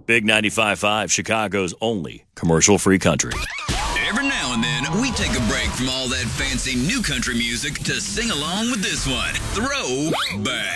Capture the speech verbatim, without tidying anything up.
Big ninety-five point five, Chicago's only commercial-free country. Every now and then, we take a break from all that fancy new country music to sing along with this one. Throwback.